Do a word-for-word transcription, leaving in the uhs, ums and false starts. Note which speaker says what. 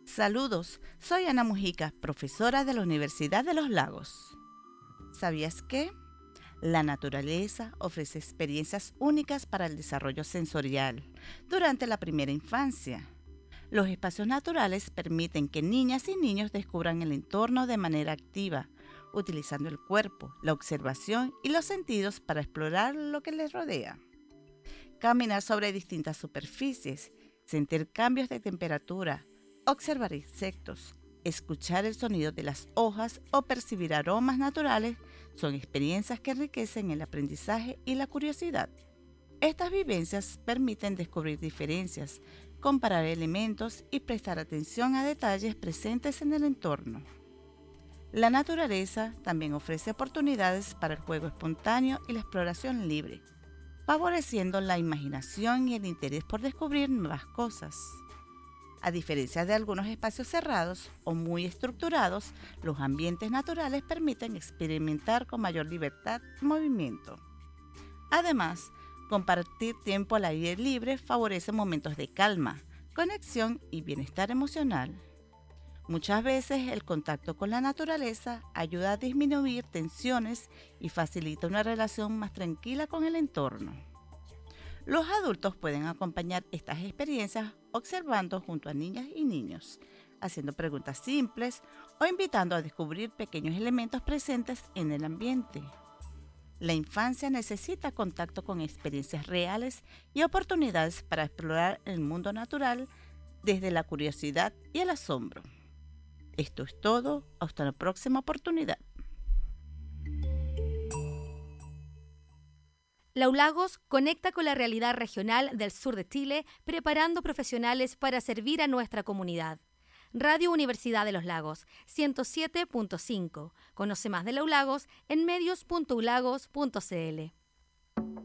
Speaker 1: Saludos, soy Ana Mujica, profesora de la Universidad de los Lagos. ¿Sabías que? La naturaleza ofrece experiencias únicas para el desarrollo sensorial durante la primera infancia. Los espacios naturales permiten que niñas y niños descubran el entorno de manera activa, utilizando el cuerpo, la observación y los sentidos para explorar lo que les rodea. Caminar sobre distintas superficies, sentir cambios de temperatura, observar insectos, escuchar el sonido de las hojas o percibir aromas naturales son experiencias que enriquecen el aprendizaje y la curiosidad. Estas vivencias permiten descubrir diferencias, comparar elementos y prestar atención a detalles presentes en el entorno. La naturaleza también ofrece oportunidades para el juego espontáneo y la exploración libre, favoreciendo la imaginación y el interés por descubrir nuevas cosas. A diferencia de algunos espacios cerrados o muy estructurados, los ambientes naturales permiten experimentar con mayor libertad y movimiento. Además, compartir tiempo al aire libre favorece momentos de calma, conexión y bienestar emocional. Muchas veces el contacto con la naturaleza ayuda a disminuir tensiones y facilita una relación más tranquila con el entorno. Los adultos pueden acompañar estas experiencias observando junto a niñas y niños, haciendo preguntas simples o invitando a descubrir pequeños elementos presentes en el ambiente. La infancia necesita contacto con experiencias reales y oportunidades para explorar el mundo natural desde la curiosidad y el asombro. Esto es todo, hasta la próxima oportunidad.
Speaker 2: Laulagos conecta con la realidad regional del sur de Chile, preparando profesionales para servir a nuestra comunidad. Radio Universidad de los Lagos, ciento siete punto cinco. Conoce más de Laulagos en medios punto ulagos punto c l.